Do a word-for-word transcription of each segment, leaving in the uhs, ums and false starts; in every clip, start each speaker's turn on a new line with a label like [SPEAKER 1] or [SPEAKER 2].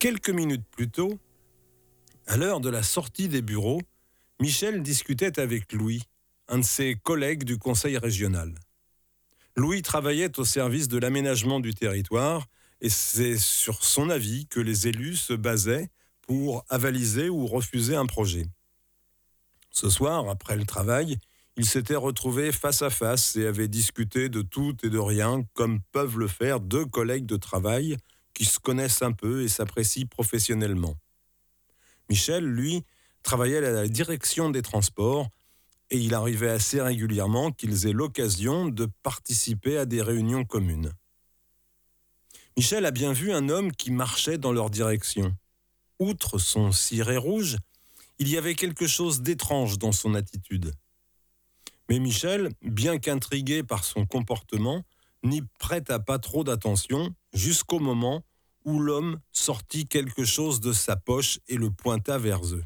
[SPEAKER 1] Quelques minutes plus tôt, à l'heure de la sortie des bureaux, Michel discutait avec Louis, un de ses collègues du conseil régional. Louis travaillait au service de l'aménagement du territoire et c'est sur son avis que les élus se basaient pour avaliser ou refuser un projet. Ce soir, après le travail, ils s'étaient retrouvés face à face et avaient discuté de tout et de rien, comme peuvent le faire deux collègues de travail qui se connaissent un peu et s'apprécient professionnellement. Michel, lui, travaillait à la direction des transports et il arrivait assez régulièrement qu'ils aient l'occasion de participer à des réunions communes. Michel a bien vu un homme qui marchait dans leur direction. Outre son ciré rouge, il y avait quelque chose d'étrange dans son attitude. Mais Michel, bien qu'intrigué par son comportement, n'y prêta pas trop d'attention jusqu'au moment où l'homme sortit quelque chose de sa poche et le pointa vers eux.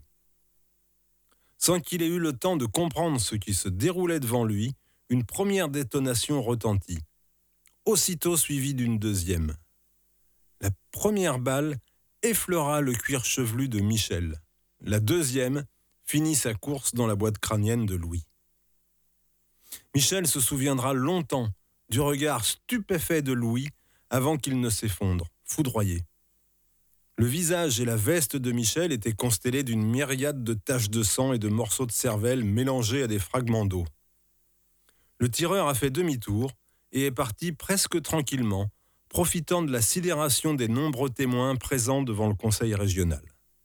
[SPEAKER 1] Sans qu'il ait eu le temps de comprendre ce qui se déroulait devant lui, une première détonation retentit, aussitôt suivie d'une deuxième. La première balle effleura le cuir chevelu de Michel. La deuxième finit sa course dans la boîte crânienne de Louis. Michel se souviendra longtemps du regard stupéfait de Louis avant qu'il ne s'effondre, foudroyé. Le visage et la veste de Michel étaient constellés d'une myriade de taches de sang et de morceaux de cervelle mélangés à des fragments d'eau. Le tireur a fait demi-tour et est parti presque tranquillement, profitant de la sidération des nombreux témoins présents devant le conseil régional.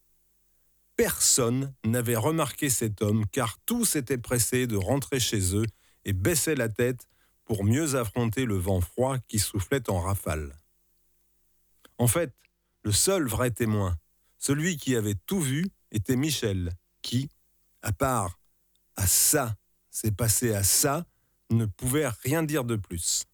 [SPEAKER 1] Personne n'avait remarqué cet homme car tous étaient pressés de rentrer chez eux et baissaient la tête pour mieux affronter le vent froid qui soufflait en rafale. En fait, le seul vrai témoin, celui qui avait tout vu, était Michel, qui, à part « à ça, c'est passé à ça », ne pouvait rien dire de plus.